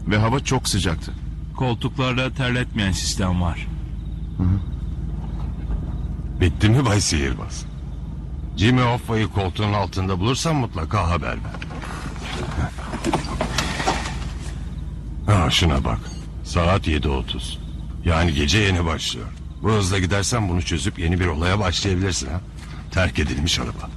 Ve hava çok sıcaktı. Koltuklarda terletmeyen sistem var. Bitti mi Bay Sihirbaz? Jimmy Hoffa'yı koltuğun altında bulursan mutlaka haber ver. Ha, şuna bak. Saat 7:30. Yani gece yeni başlıyor. Bu hızla gidersen bunu çözüp yeni bir olaya başlayabilirsin ha. Terk edilmiş araba.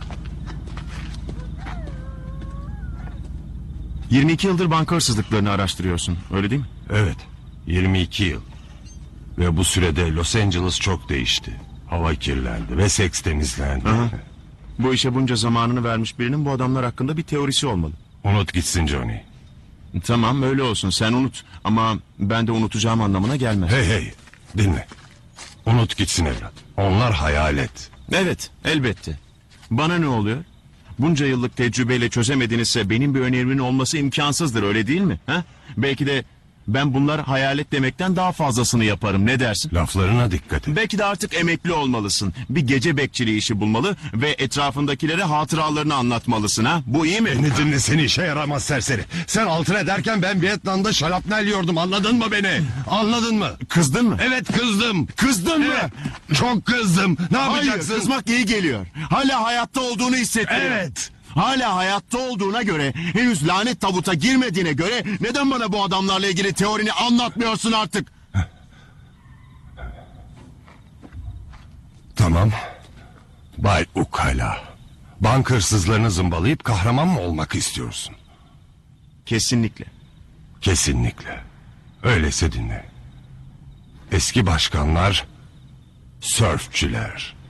22 yıldır banka hırsızlıklarını araştırıyorsun, öyle değil mi? Evet, 22 yıl. Ve bu sürede Los Angeles çok değişti. Hava kirlendi ve seks temizlendi. Aha. Bu işe bunca zamanını vermiş birinin bu adamlar hakkında bir teorisi olmalı. Unut gitsin Johnny. Tamam, öyle olsun, sen unut. Ama ben de unutacağım anlamına gelmez. Hey, dinle. Unut gitsin evlat. Onlar hayalet. Evet, elbette. Bana ne oluyor? Bunca yıllık tecrübeyle çözemedinizse benim bir önerimin olması imkansızdır, öyle değil mi? Ha? Belki de ben bunlar hayalet demekten daha fazlasını yaparım, ne dersin? Laflarına dikkat et. Belki de artık emekli olmalısın. Bir gece bekçiliği işi bulmalı ve etrafındakilere hatıralarını anlatmalısın, ha? Bu iyi mi? Beni dinle, seni işe yaramaz serseri. Sen altın ederken ben Vietnam'da şarapnel yiyordum, anladın mı beni? Anladın mı? Kızdın mı? Evet, kızdım. Kızdın mı? Evet, çok kızdım. Ne yapacaksın? Hayır, kızmak iyi geliyor. Hala hayatta olduğunu hissettiriyor. Evet. Hala hayatta olduğuna göre, henüz lanet tabuta girmediğine göre neden bana bu adamlarla ilgili teorini anlatmıyorsun artık? Tamam. Bay Ukala. Banka hırsızlarını zımbalayıp kahraman mı olmak istiyorsun? Kesinlikle. Kesinlikle. Öyleyse dinle. Eski başkanlar sörfçüler.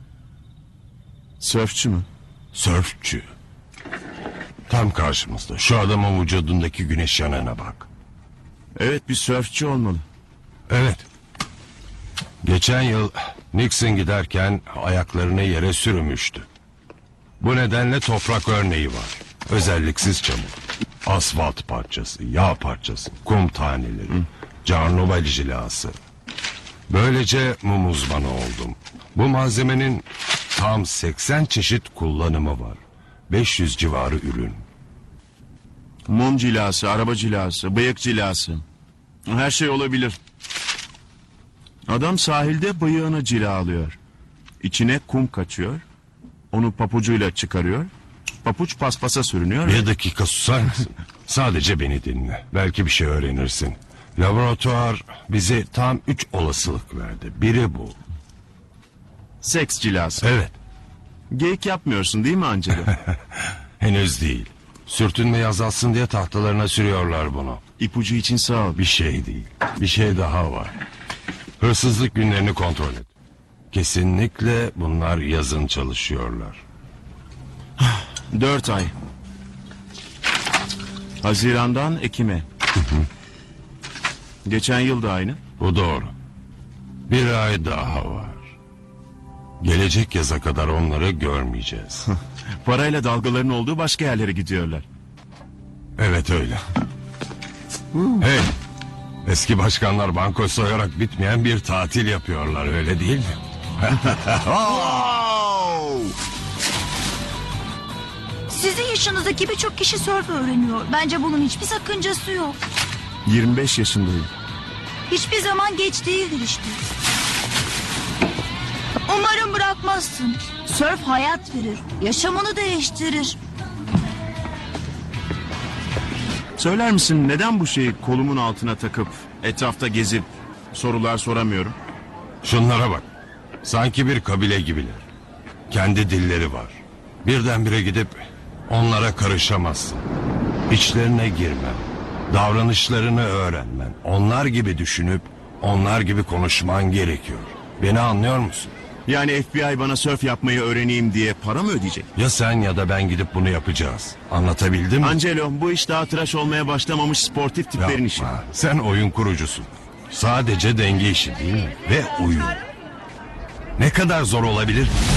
Sörfçü mü? Sörfçü. Tam karşımızda. Şu adamın vücudundaki güneş yanığına bak. Evet, bir sörfçü olmalı. Evet. Geçen yıl Nixon giderken ayaklarını yere sürmüştü. Bu nedenle toprak örneği var. Özelliksiz çamur. Asfalt parçası, yağ parçası, kum taneleri, Carnoval jilası. Böylece mum uzmanı oldum. Bu malzemenin tam 80 çeşit kullanımı var. 500 civarı ürün. Mum cilası, araba cilası, bıyık cilası. Her şey olabilir. Adam sahilde bıyığını cilalıyor. İçine kum kaçıyor. Onu papucuyla çıkarıyor. Papuç paspasa sürünüyor. Bir dakika susar mısın? Sadece beni dinle. Belki bir şey öğrenirsin. Laboratuvar bize tam 3 olasılık verdi. Biri bu. Seks cilası. Evet. Geyik yapmıyorsun değil mi Angelo? Henüz değil. Sürtünmeyi azaltsın diye tahtalarına sürüyorlar bunu. İpucu için sağ ol. Bir şey değil. Bir şey daha var. Hırsızlık günlerini kontrol et. Kesinlikle bunlar yazın çalışıyorlar. 4 ay. Haziran'dan Ekim'e. Geçen yıl da aynı. Bu doğru. Bir ay daha var. Gelecek yaza kadar onları görmeyeceğiz. Parayla dalgaların olduğu başka yerlere gidiyorlar. Evet öyle. Hey, eski başkanlar banko soyarak bitmeyen bir tatil yapıyorlar, öyle değil mi? Sizin yaşınızdaki birçok kişi sörf öğreniyor. Bence bunun hiçbir sakıncası yok. 25 yaşındayım. Hiçbir zaman geç değildir işte. Umarım bırakmazsın. Sörf hayat verir. Yaşamını değiştirir. Söyler misin neden bu şeyi kolumun altına takıp etrafta gezip sorular soramıyorum? Şunlara bak. Sanki bir kabile gibiler. Kendi dilleri var. Birdenbire gidip onlara karışamazsın. İçlerine girmen, davranışlarını öğrenmen, onlar gibi düşünüp onlar gibi konuşman gerekiyor. Beni anlıyor musun? Yani FBI bana sörf yapmayı öğreneyim diye para mı ödeyecek? Ya sen ya da ben gidip bunu yapacağız. Anlatabildim mi? Angelo, bu iş daha tıraş olmaya başlamamış sportif tiplerin işi. Yapma. Sen oyun kurucusun. Sadece denge işi değil mi? Ve uyum. Ne kadar zor olabilir?